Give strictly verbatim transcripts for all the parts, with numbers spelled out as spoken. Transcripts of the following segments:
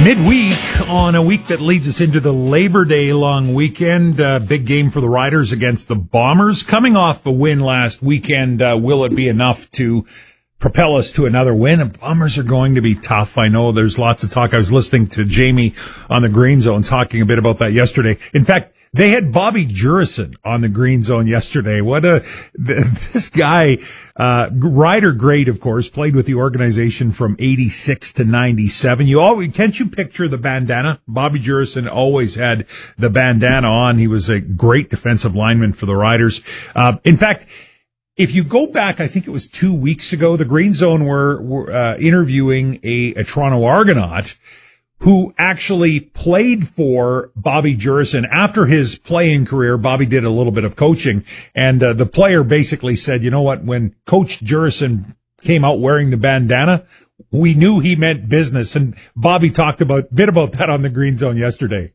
Midweek on a week that leads us into the Labor Day long weekend. Uh, big game for the Riders against the Bombers. Coming off a win last weekend, uh, will it be enough to propel us to another win? The Bombers are going to be tough. I know there's lots of talk. I was listening to Jamie on the Green Zone talking a bit about that yesterday. In fact, they had Bobby Jurison on the Green Zone yesterday. What a, this guy, uh, Rider great, of course, played with the organization from eighty-six to ninety-seven. You always, can't you picture the bandana? Bobby Jurison always had the bandana on. He was a great defensive lineman for the Riders. Uh, in fact, if you go back, I think it was two weeks ago, the Green Zone were, were uh, interviewing a, a Toronto Argonaut who actually played for Bobby Jurison. After his playing career, Bobby did a little bit of coaching, and uh, the player basically said, you know what, when Coach Jurison came out wearing the bandana, we knew he meant business, and Bobby talked about a bit about that on the Green Zone yesterday.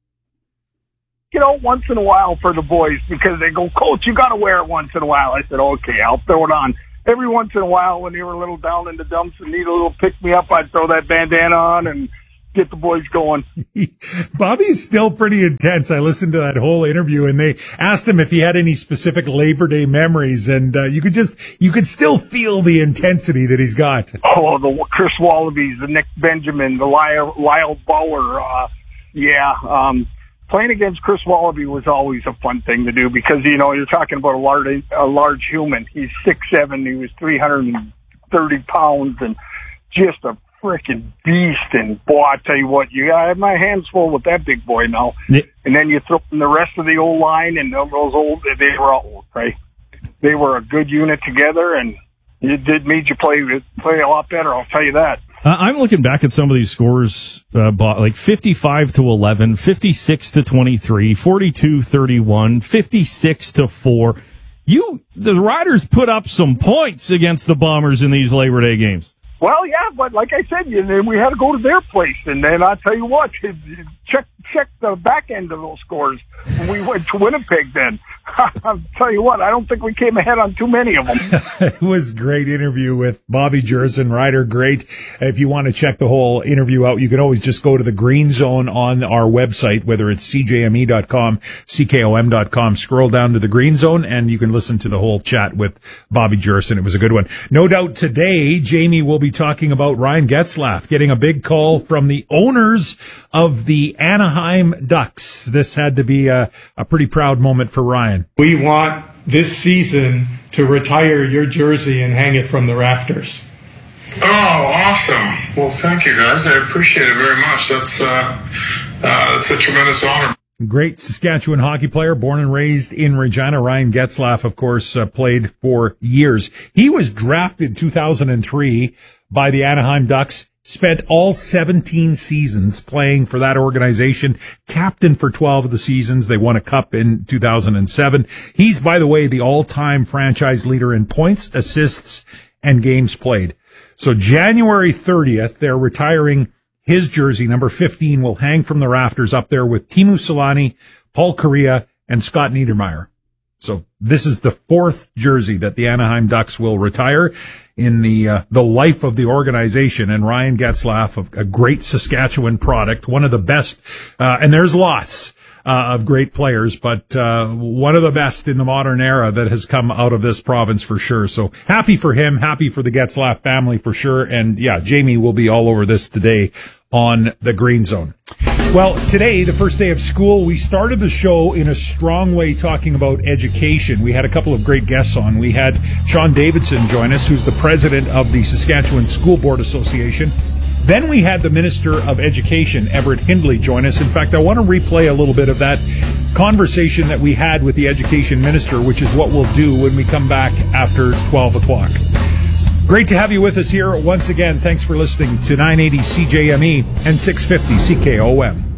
You know, once in a while for the boys, because they go, Coach, you got to wear it once in a while. I said, okay, I'll throw it on. Every once in a while when they were a little down in the dumps and need a little pick-me-up, I'd throw that bandana on and get the boys going. Bobby's still pretty intense. I listened to that whole interview, and they asked him if he had any specific Labor Day memories, and uh, you could just, you could still feel the intensity that he's got. Oh, the Chris Wallabies, the Nick Benjamin, the Lyle, Lyle Bauer. Uh, yeah, um, playing against Chris Wallaby was always a fun thing to do because, you know, you're talking about a large, a large human. He's six seven. He was three hundred thirty pounds and just a freaking beast. And boy, I tell you what, you I have my hands full with that big boy now. Yeah. And then you throw in the rest of the old line and those old, they were all old, right? They were a good unit together, and it did made you play play a lot better. I'll tell you that. Uh, I'm looking back at some of these scores, uh, like fifty-five to eleven, fifty-six to twenty-three, forty-two thirty-one, fifty-six to four. You, the Riders put up some points against the Bombers in these Labor Day games. Well, yeah, but like I said, you know, we had to go to their place, and then I'll tell you what, check check the back end of those scores when we went to Winnipeg then. I'll tell you what, I don't think we came ahead on too many of them. It was a great interview with Bobby Jurison, Rider great. If you want to check the whole interview out, you can always just go to the Green Zone on our website, whether it's c j m e dot com, c k o m dot com, scroll down to the Green Zone, and you can listen to the whole chat with Bobby Jurison. It was a good one. No doubt today, Jamie will be talking about Ryan Getzlaf getting a big call from the owners of the Anaheim Ducks. This had to be a, a pretty proud moment for Ryan. We want this season to retire your jersey and hang it from the rafters. Oh, awesome. Well, thank you, guys. I appreciate it very much. That's, uh, uh, that's a tremendous honor. Great Saskatchewan hockey player, born and raised in Regina. Ryan Getzlaf, of course, uh, played for years. He was drafted two thousand three by the Anaheim Ducks. Spent all seventeen seasons playing for that organization, captain for twelve of the seasons. They won a cup in two thousand seven. He's, by the way, the all-time franchise leader in points, assists, and games played. So January thirtieth, they're retiring his jersey. Number fifteen will hang from the rafters up there with Teemu Selanne, Paul Kariya, and Scott Niedermayer. So this is the fourth jersey that the Anaheim Ducks will retire in the uh, the life of the organization. And Ryan Getzlaf, a, a great Saskatchewan product, one of the best, uh, and there's lots uh, of great players, but uh, one of the best in the modern era that has come out of this province for sure. So happy for him, happy for the Getzlaf family for sure. And yeah, Jamie will be all over this today on the Green Zone. Well, today, the first day of school, we started the show in a strong way talking about education. We had a couple of great guests on. We had Sean Davidson join us, who's the president of the Saskatchewan School Board Association. Then we had the Minister of Education, Everett Hindley, join us. In fact, I want to replay a little bit of that conversation that we had with the Education Minister, which is what we'll do when we come back after twelve o'clock. Great to have you with us here once again. Thanks for listening to nine eighty C J M E and six fifty C K O M.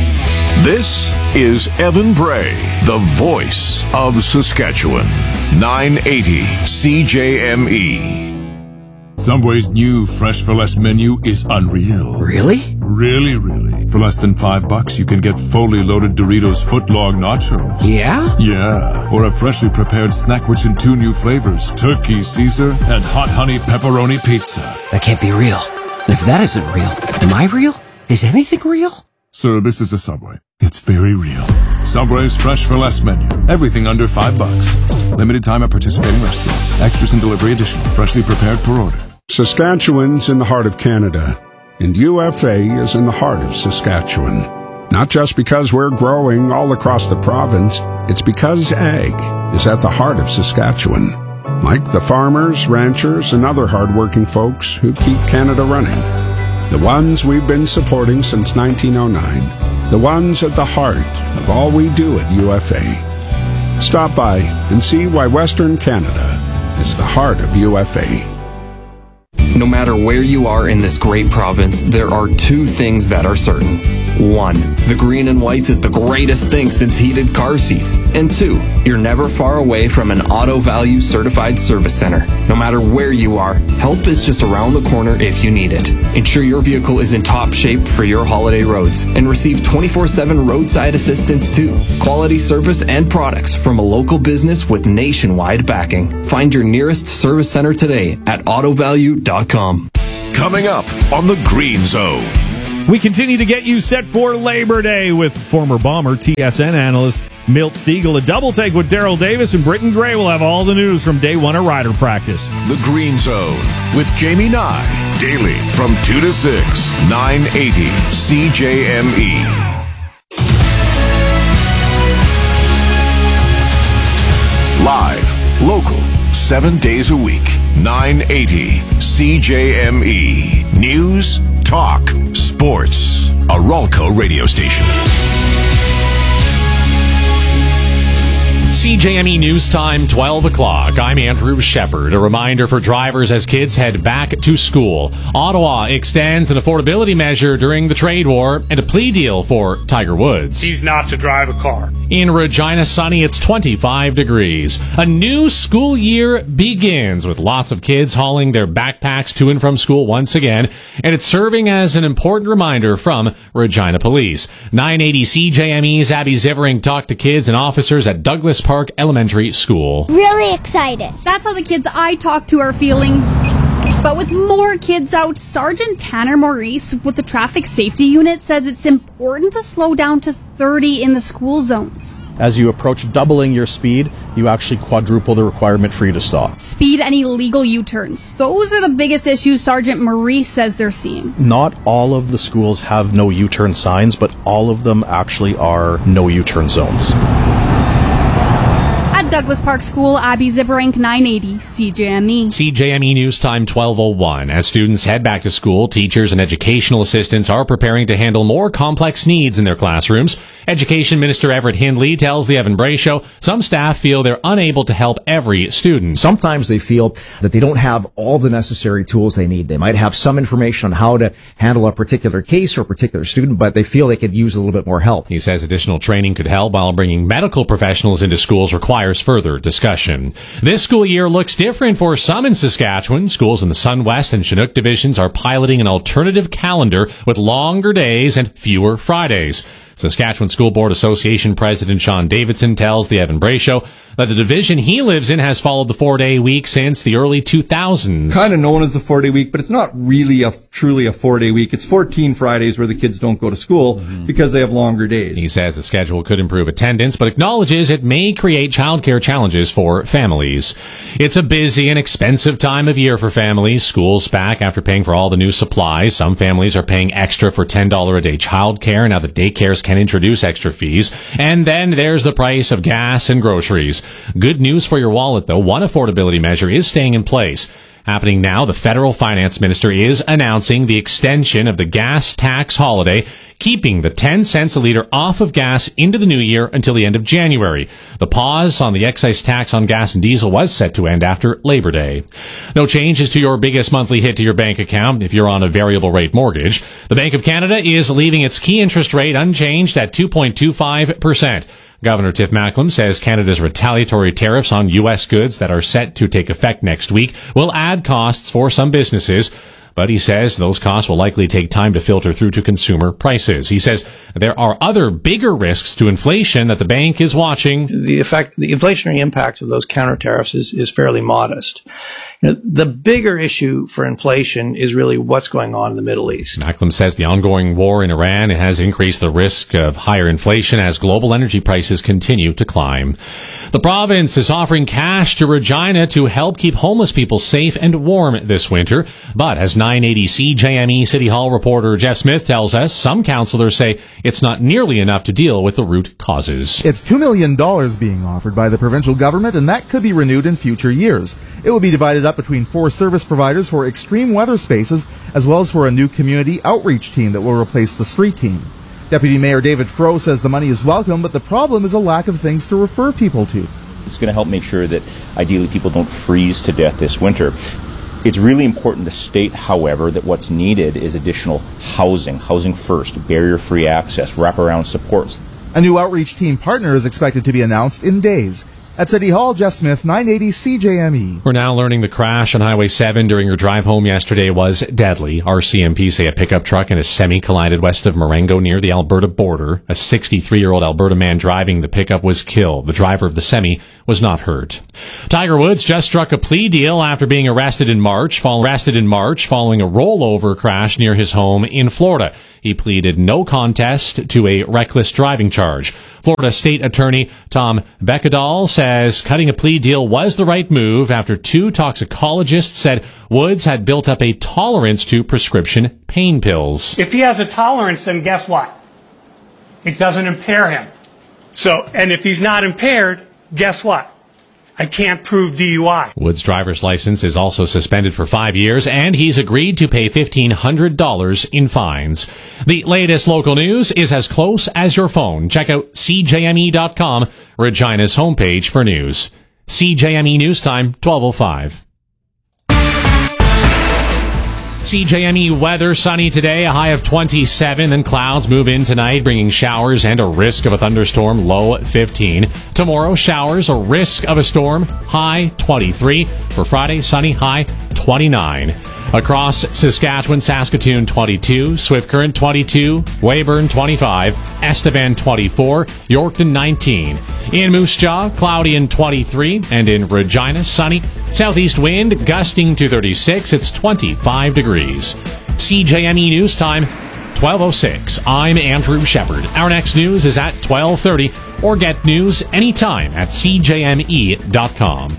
This is Evan Bray, the voice of Saskatchewan. nine eighty C J M E. Subway's new Fresh for Less menu is unreal. Really? Really, really. For less than five bucks, you can get fully loaded Doritos footlong nachos. Yeah? Yeah. Or a freshly prepared snack rich in two new flavors, Turkey Caesar and Hot Honey Pepperoni Pizza. That can't be real. And if that isn't real, am I real? Is anything real? Sir, this is a Subway. It's very real. Subway's fresh for less menu. Everything under five bucks. Limited time at participating restaurants. Extras and delivery additional. Freshly prepared per order. Saskatchewan's in the heart of Canada, and U F A is in the heart of Saskatchewan. Not just because we're growing all across the province, it's because ag is at the heart of Saskatchewan. Like the farmers, ranchers, and other hardworking folks who keep Canada running. The ones we've been supporting since nineteen oh nine. The ones at the heart of all we do at U F A. Stop by and see why Western Canada is the heart of U F A. No matter where you are in this great province, there are two things that are certain. One, the green and whites is the greatest thing since heated car seats. And two, you're never far away from an Auto Value certified service center. No matter where you are, help is just around the corner if you need it. Ensure your vehicle is in top shape for your holiday roads and receive twenty-four seven roadside assistance too. Quality service and products from a local business with nationwide backing. Find your nearest service center today at auto value dot com. Coming up on the Green Zone. We continue to get you set for Labor Day with former Bomber T S N analyst Milt Stiegel. A double take with Daryl Davis, and Britton Gray will have all the news from day one of rider practice. The Green Zone with Jamie Nye. Daily from two to six, nine eighty C J M E. Live, local, seven days a week, nine eighty C J M E. News, talk, sports. A Ralco radio station. C J M E News Time, twelve o'clock. I'm Andrew Shepard. A reminder for drivers as kids head back to school. Ottawa extends an affordability measure during the trade war and a plea deal for Tiger Woods. He's not to drive a car. In Regina, sunny, it's twenty-five degrees. A new school year begins with lots of kids hauling their backpacks to and from school once again, and it's serving as an important reminder from Regina Police. nine eighty C J M E's Abby Zivering talked to kids and officers at Douglas Park Elementary School. Really excited. That's how the kids I talk to are feeling. But with more kids out, Sergeant Tanner Maurice with the Traffic Safety Unit says it's important to slow down to thirty in the school zones. As you approach doubling your speed, you actually quadruple the requirement for you to stop. Speed and illegal U-turns. Those are the biggest issues Sergeant Maurice says they're seeing. Not all of the schools have no U-turn signs, but all of them actually are no U-turn zones. At Douglas Park School, Abby Ziverink, nine eighty C J M E. C J M E News Time, twelve oh one. As students head back to school, teachers and educational assistants are preparing to handle more complex needs in their classrooms. Education Minister Everett Hindley tells the Evan Bray Show some staff feel they're unable to help every student. Sometimes they feel that they don't have all the necessary tools they need. They might have some information on how to handle a particular case or a particular student, but they feel they could use a little bit more help. He says additional training could help, while bringing medical professionals into schools requires further discussion. This school year looks different for some in Saskatchewan. Schools in the Sun West and Chinook divisions are piloting an alternative calendar with longer days and fewer Fridays. Saskatchewan School Board Association President Sean Davidson tells the Evan Bray Show that the division he lives in has followed the four-day week since the early two thousands. Kind of known as the four-day week, but it's not really a truly a four-day week. It's fourteen Fridays where the kids don't go to school mm-hmm. because they have longer days. He says the schedule could improve attendance, but acknowledges it may create childcare challenges for families. It's a busy and expensive time of year for families. School's back after paying for all the new supplies. Some families are paying extra for ten dollars a day childcare. Now the daycares can introduce extra fees. And then there's the price of gas and groceries. Good news for your wallet, though. One affordability measure is staying in place. Happening now, the federal finance minister is announcing the extension of the gas tax holiday, keeping the ten cents a liter off of gas into the new year until the end of January. The pause on the excise tax on gas and diesel was set to end after Labor Day. No changes to your biggest monthly hit to your bank account if you're on a variable rate mortgage. The Bank of Canada is leaving its key interest rate unchanged at two point two five percent. Governor Tiff Macklem says Canada's retaliatory tariffs on U S goods that are set to take effect next week will add costs for some businesses, but he says those costs will likely take time to filter through to consumer prices. He says there are other bigger risks to inflation that the bank is watching. The effect, the inflationary impact of those counter tariffs is, is fairly modest. You know, the bigger issue for inflation is really what's going on in the Middle East. Macklem says the ongoing war in Iran has increased the risk of higher inflation as global energy prices continue to climb. The province is offering cash to Regina to help keep homeless people safe and warm this winter. But as nine eighty C J M E City Hall reporter Jeff Smith tells us, some councillors say it's not nearly enough to deal with the root causes. It's two million dollars being offered by the provincial government, and that could be renewed in future years. It will be divided up between four service providers for extreme weather spaces, as well as for a new community outreach team that will replace the street team. Deputy Mayor David Froh says the money is welcome, but the problem is a lack of things to refer people to. It's going to help make sure that ideally people don't freeze to death this winter. It's really important to state, however, that what's needed is additional housing, housing first, barrier-free access, wraparound supports. A new outreach team partner is expected to be announced in days. At City Hall, Jeff Smith, nine eighty C J M E. We're now learning the crash on Highway seven during your drive home yesterday was deadly. R C M P say a pickup truck and a semi collided west of Marengo near the Alberta border. A sixty-three-year-old Alberta man driving the pickup was killed. The driver of the semi was not hurt. Tiger Woods just struck a plea deal after being arrested in March, fall, arrested in March following a rollover crash near his home in Florida. He pleaded no contest to a reckless driving charge. Florida State Attorney Tom Bekadal says cutting a plea deal was the right move after two toxicologists said Woods had built up a tolerance to prescription pain pills. If he has a tolerance, then guess what? It doesn't impair him. So, and if he's not impaired, guess what? I can't prove D U I. Woods' driver's license is also suspended for five years, and he's agreed to pay fifteen hundred dollars in fines. The latest local news is as close as your phone. Check out C J M E dot com, Regina's homepage for news. C J M E News Time, twelve oh five. C J M E weather, sunny today, a high of twenty-seven, then clouds move in tonight, bringing showers and a risk of a thunderstorm, low fifteen. Tomorrow, showers, a risk of a storm, high twenty-three. For Friday, sunny, high twenty-nine. Across Saskatchewan, Saskatoon twenty-two, Swift Current twenty-two, Weyburn twenty-five, Estevan twenty-four, Yorkton nineteen. In Moose Jaw, cloudy and twenty-three, and in Regina, sunny. Southeast wind gusting to thirty-six, it's twenty-five degrees. C J M E News Time, twelve oh six. I'm Andrew Shepard. Our next news is at twelve thirty, or get news anytime at C J M E dot com.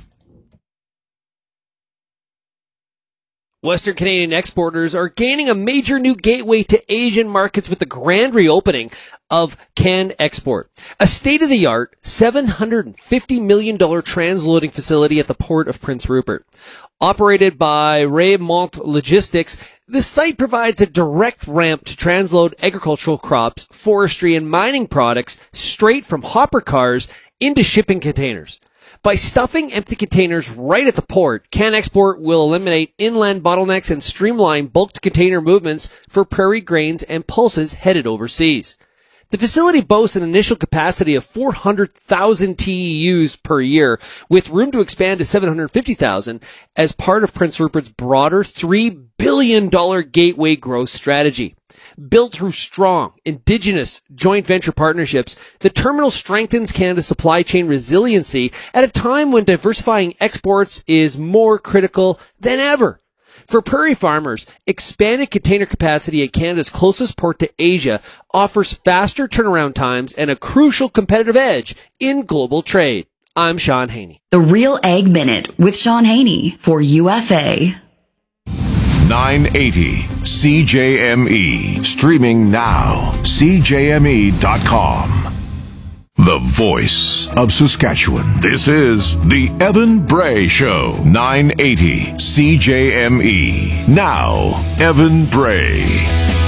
Western Canadian exporters are gaining a major new gateway to Asian markets with the grand reopening of CanExport, a state-of-the-art seven hundred fifty million dollars transloading facility at the port of Prince Rupert. Operated by Raymont Logistics, the site provides a direct ramp to transload agricultural crops, forestry, and mining products straight from hopper cars into shipping containers. By stuffing empty containers right at the port, CanExport will eliminate inland bottlenecks and streamline bulk-to-container movements for prairie grains and pulses headed overseas. The facility boasts an initial capacity of four hundred thousand T E Us per year, with room to expand to seven hundred fifty thousand as part of Prince Rupert's broader three billion dollars gateway growth strategy. Built through strong, indigenous joint venture partnerships, the terminal strengthens Canada's supply chain resiliency at a time when diversifying exports is more critical than ever. For prairie farmers, expanded container capacity at Canada's closest port to Asia offers faster turnaround times and a crucial competitive edge in global trade. I'm Sean Haney. The Real Ag Minute with Sean Haney for U F A. nine eighty C J M E. Streaming now. C J M E dot com. The voice of Saskatchewan. This is the Evan Bray Show. nine eighty C J M E. Now, Evan Bray.